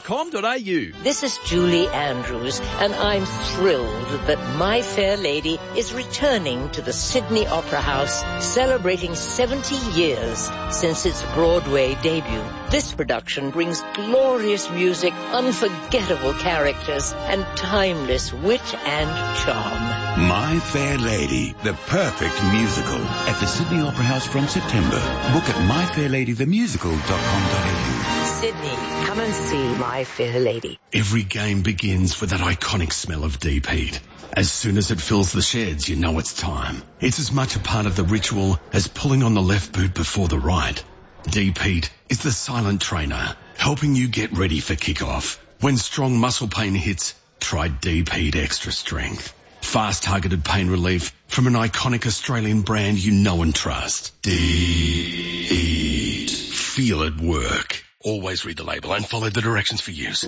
sydneyoperahouse.com.au. This is Julie Andrews, and I'm thrilled that My Fair Lady is returning to the Sydney Opera House, celebrating 70 years since its Broadway debut. This production brings glorious music, unforgettable characters, and timeless wit and charm. My Fair Lady, the perfect musical, at the Sydney Opera House from September. Book at myfairladythemusical.com.au. Sydney, come and see My Fair Lady. Every game begins with that iconic smell of deep heat. As soon as it fills the sheds, you know it's time. It's as much a part of the ritual as pulling on the left boot before the right. Deep heat is the silent trainer, helping you get ready for kickoff. When strong muscle pain hits, try Deep Heat Extra Strength. Fast targeted pain relief from an iconic Australian brand you know and trust. Deep Heat. Feel it work. Always read the label and follow the directions for use.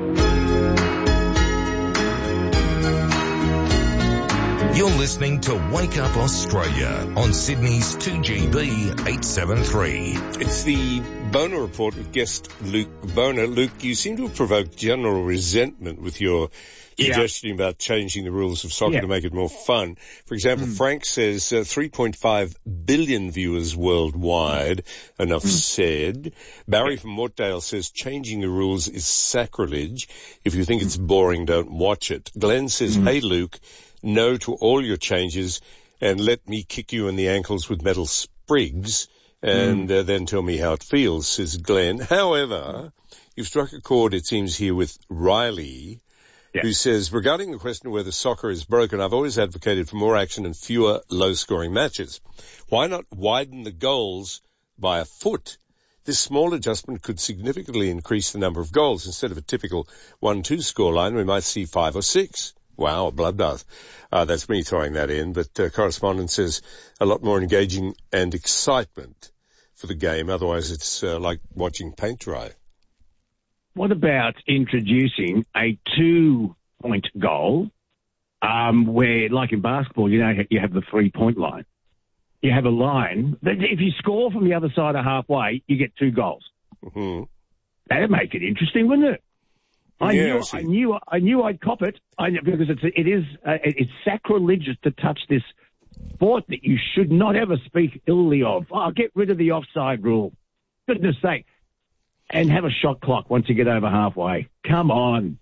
You're listening to Wake Up Australia on Sydney's 2GB 873. It's the Boner Report with guest Luke Boner. Luke, you seem to have provoked general resentment with your suggestion about changing the rules of soccer to make it more fun. For example, Frank says 3.5 billion viewers worldwide. Enough said. Barry from Mortdale says changing the rules is sacrilege. If you think it's boring, don't watch it. Glenn says, hey, Luke, no to all your changes and let me kick you in the ankles with metal sprigs and then tell me how it feels, says Glenn. However, you've struck a chord, it seems, here with Riley, who says, regarding the question of whether soccer is broken, I've always advocated for more action and fewer low-scoring matches. Why not widen the goals by a foot? This small adjustment could significantly increase the number of goals. Instead of a typical 1-2 scoreline, we might see 5 or 6. Wow, a bloodbath. That's me throwing that in, but correspondent says a lot more engaging and excitement for the game. Otherwise, it's like watching paint dry. What about introducing a 2-point goal where, like in basketball, you have the 3-point line. You have a line. If you score from the other side of halfway, you get 2 goals. Mm-hmm. That'd make it interesting, wouldn't it? I knew I'd cop it. Because it's sacrilegious to touch this sport that you should not ever speak illy of. Oh, get rid of the offside rule. Goodness sake. And have a shot clock once you get over halfway. Come on.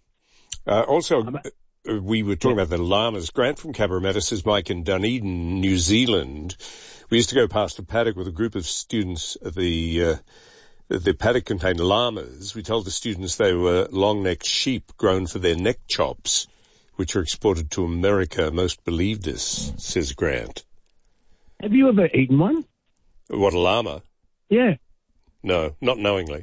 We were talking about the llamas. Grant from Cabramatta says, Mike, in Dunedin, New Zealand, we used to go past a paddock with a group of students. The paddock contained llamas. We told the students they were long-necked sheep grown for their neck chops, which are exported to America. Most believed us, says Grant. Have you ever eaten one? What, a llama? Yeah. No, not knowingly.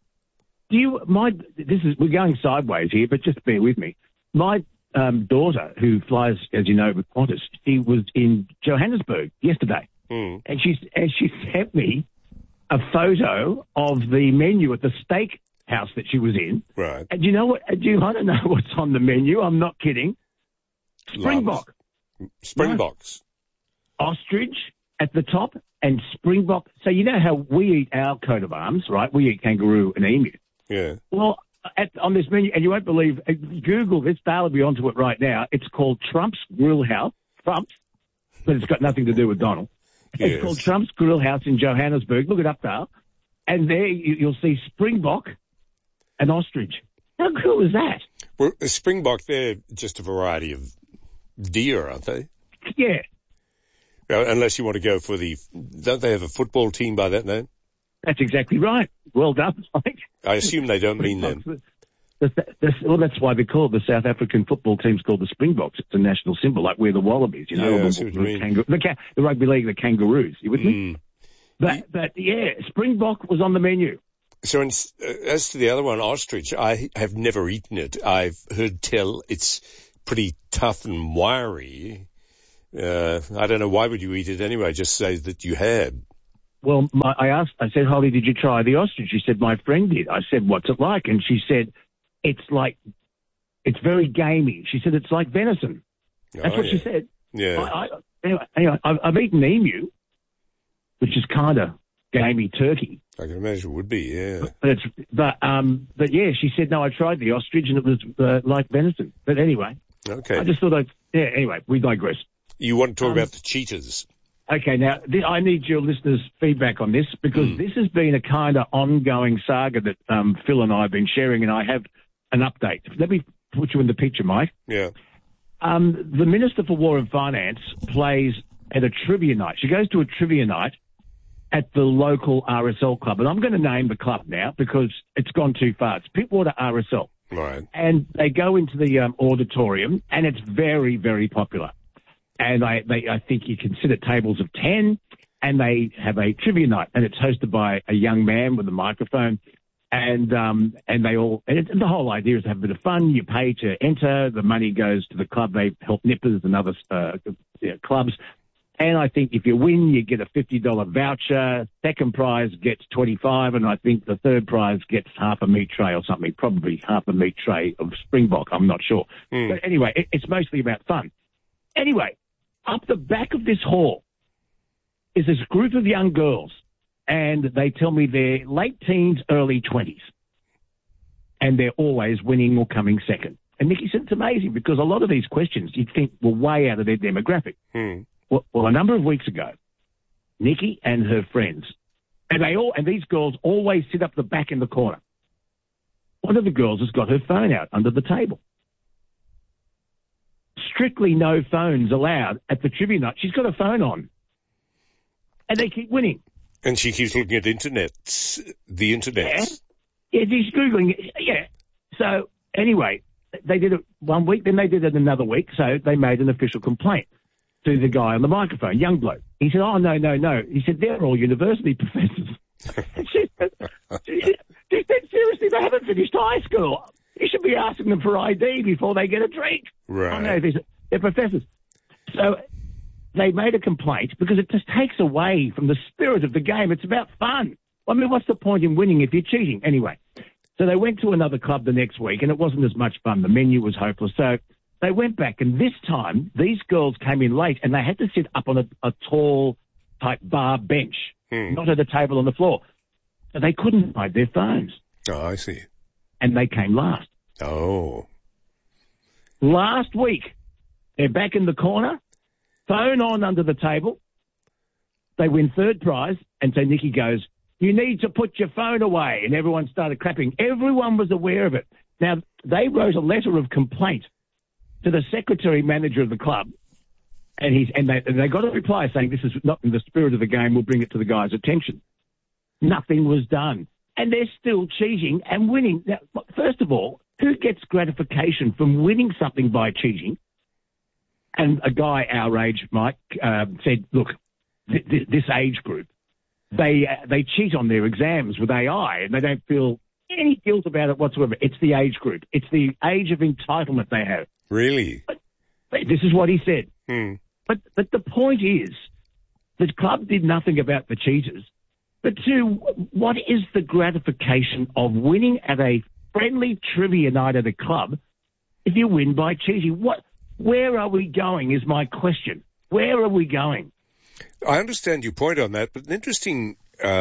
We're going sideways here, but just bear with me. My daughter, who flies, as you know, with Qantas, she was in Johannesburg yesterday, and she sent me a photo of the menu at the steak house that she was in. Right. And you know what? Do you want to know what's on the menu? I'm not kidding. Springbok. Springboks. Ostrich at the top and springbok. So you know how we eat our coat of arms, right? We eat kangaroo and emu. Yeah. Well, on this menu, and you won't believe, Google this, they'll be onto it right now. It's called Trump's Grill House. Trump's, but it's got nothing to do with Donald. Yes. It's called Trump's Grill House in Johannesburg. Look it up, Dale. And there you'll see springbok and ostrich. How cool is that? Well, a springbok, they're just a variety of deer, aren't they? Yeah. Unless you want to go for don't they have a football team by that name? That's exactly right. Well done, Mike. I assume they don't mean them. Well, that's why they call it the South African football team's called the Springboks. It's a national symbol, like we're the Wallabies, you know. Yeah, I see what you mean. The rugby league, the Kangaroos. You with me? But yeah, Springbok was on the menu. So as to the other one, ostrich, I have never eaten it. I've heard tell it's pretty tough and wiry. I don't know, why would you eat it anyway? Just say that you had. Well, I said, Holly, did you try the ostrich? She said, my friend did. I said, what's it like? And she said, it's very gamey. She said, it's like venison. That's what she said. Yeah. Anyway, I've eaten emu, which is kind of gamey turkey. I can imagine it would be, yeah. But yeah, she said, no, I tried the ostrich and it was like venison. But anyway. Okay. I just thought anyway, we digress. You want to talk about the cheetahs? Okay, now, I need your listeners' feedback on this because this has been a kind of ongoing saga that Phil and I have been sharing, and I have an update. Let me put you in the picture, Mike. Yeah. The Minister for War and Finance plays at a trivia night. She goes to a trivia night at the local RSL club, and I'm going to name the club now because it's gone too far. It's Pittwater RSL. Right. And they go into the auditorium, and it's very, very popular. And I think you can sit at tables of 10, and they have a trivia night, and it's hosted by a young man with a microphone, and the whole idea is to have a bit of fun. You pay to enter, the money goes to the club. They help nippers and other clubs, and I think if you win, you get a $50 voucher. Second prize gets $25, and I think the third prize gets half a meat tray or something, probably half a meat tray of Springbok. I'm not sure, but anyway, it's mostly about fun. Anyway. Up the back of this hall is this group of young girls, and they tell me they're late teens, early 20s, and they're always winning or coming second. And Nikki said it's amazing because a lot of these questions you'd think were way out of their demographic. Well, a number of weeks ago, Nikki and her friends, and these girls always sit up the back in the corner. One of the girls has got her phone out under the table. Strictly no phones allowed at the trivia night. She's got a phone on. And they keep winning. And she keeps looking at the internet. Yeah, she's Googling it. Yeah. So, anyway, they did it one week, then they did it another week, so they made an official complaint to the guy on the microphone, young bloke. He said, oh, no. He said, they're all university professors. She said, seriously, they haven't finished high school. You should be asking them for ID before they get a drink. Right. Oh, no, they're professors. So they made a complaint because it just takes away from the spirit of the game. It's about fun. I mean, what's the point in winning if you're cheating? Anyway, so they went to another club the next week, and it wasn't as much fun. The menu was hopeless. So they went back, and this time these girls came in late, and they had to sit up on a tall type bar bench, not at a table on the floor. So they couldn't hide their phones. Oh, I see. And they came last. Oh. Last week, they're back in the corner, phone on under the table. They win third prize, and so Nikki goes, you need to put your phone away. And everyone started clapping. Everyone was aware of it. Now, they wrote a letter of complaint to the secretary manager of the club, and they got a reply saying this is not in the spirit of the game. We'll bring it to the guy's attention. Nothing was done. And they're still cheating and winning. Now, first of all, who gets gratification from winning something by cheating? And a guy our age, Mike, said, look, this age group, they cheat on their exams with AI and they don't feel any guilt about it whatsoever. It's the age group. It's the age of entitlement they have. Really? But this is what he said. But the point is, the club did nothing about the cheaters. But two, what is the gratification of winning at a friendly trivia night at a club if you win by cheating? Where are we going is my question. Where are we going? I understand your point on that, but an interesting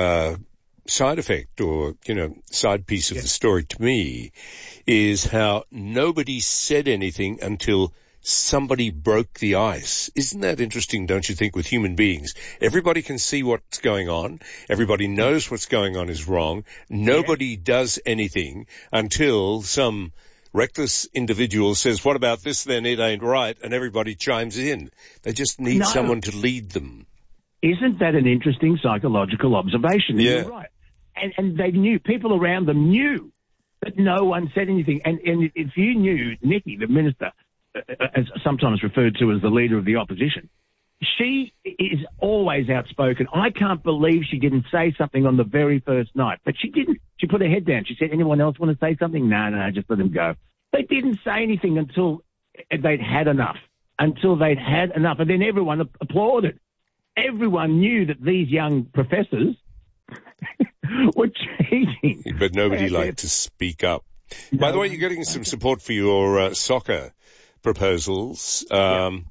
side effect or, side piece of the story to me is how nobody said anything until somebody broke the ice. Isn't that interesting, don't you think, with human beings? Everybody can see what's going on. Everybody knows what's going on is wrong. Nobody does anything until some reckless individual says, what about this then? It ain't right. And everybody chimes in. They just need someone to lead them. Isn't that an interesting psychological observation? Yeah. You're right. And they knew, people around them knew, but no one said anything. And if you knew Nikki, the minister, as sometimes referred to as the leader of the opposition, she is always outspoken. I can't believe she didn't say something on the very first night, but she didn't. She put her head down. She said, anyone else want to say something? No, just let them go. They didn't say anything until they'd had enough, and then everyone applauded. Everyone knew that these young professors were cheating. But nobody liked to speak up. By the way, you're getting some support for your soccer proposals.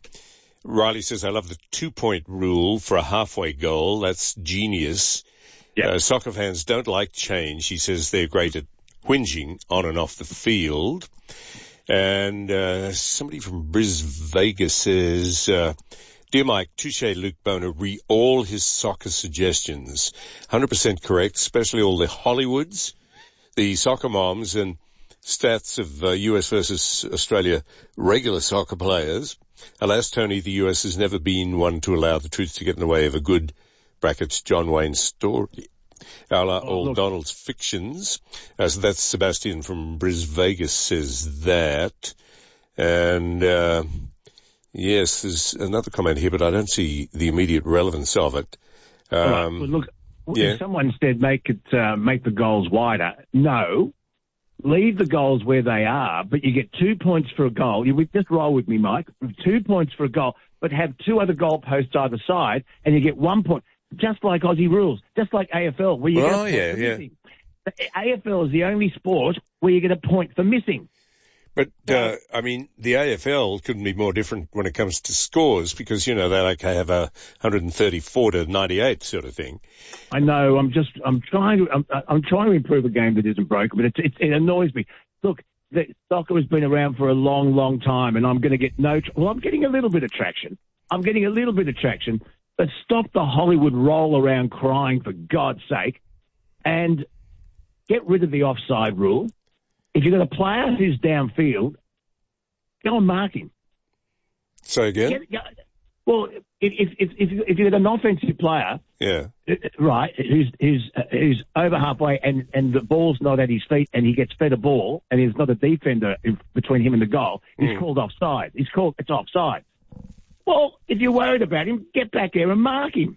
Riley says, I love the 2-point rule for a halfway goal. That's genius. Yeah. Soccer fans don't like change. He says they're great at whinging on and off the field. And somebody from Vegas says, Dear Mike, touche Luke Boner, re all his soccer suggestions. 100% correct, especially all the Hollywoods, the soccer moms, and stats of US versus Australia regular soccer players. Alas, Tony, the US has never been one to allow the truth to get in the way of a good, brackets, John Wayne story. A la old Donald's fictions. So that's Sebastian from Vegas says that. And, yes, there's another comment here, but I don't see the immediate relevance of it. Well, look, yeah. Someone said make the goals wider. No. Leave the goals where they are, but you get 2 points for a goal. You just roll with me, Mike. 2 points for a goal, but have 2 other goalposts either side, and you get 1 point. Just like Aussie rules, just like AFL, where you get a point for missing. The AFL is the only sport where you get a point for missing. But, I mean, the AFL couldn't be more different when it comes to scores because, you know, they like have a 134 to 98 sort of thing. I know. I'm trying to improve a game that isn't broken, but it annoys me. Look, soccer has been around for a long, long time, and I'm going to get I'm getting a little bit of traction. But stop the Hollywood roll around crying, for God's sake, and get rid of the offside rule. If you've got a player who's downfield, go and mark him. Say again? Well, if you've got an offensive player, right, who's over halfway and the ball's not at his feet and he gets fed a ball and there's not a defender between him and the goal, he's called offside. It's offside. Well, if you're worried about him, get back there and mark him.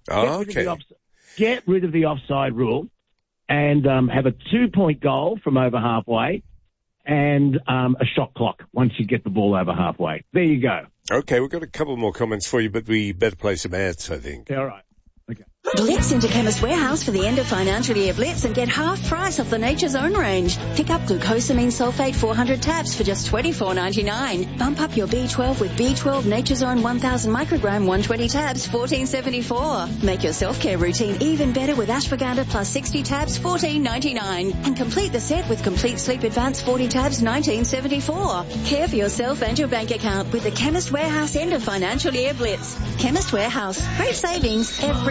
Get rid of the offside rule. And have a 2-point goal from over halfway and a shot clock once you get the ball over halfway. There you go. Okay, we've got a couple more comments for you, but we better play some ads, I think. Yeah, all right. Okay. Blitz into Chemist Warehouse for the end of financial year blitz and get half price off the Nature's Own range. Pick up glucosamine sulfate 400 tabs for just $24.99. Bump up your B12 with B12 Nature's Own 1000 microgram 120 tabs, $14.74. Make your self-care routine even better with ashwagandha plus 60 tabs, $14.99. And complete the set with Complete Sleep Advance 40 tabs, $19.74. Care for yourself and your bank account with the Chemist Warehouse end of financial year blitz. Chemist Warehouse. Great savings every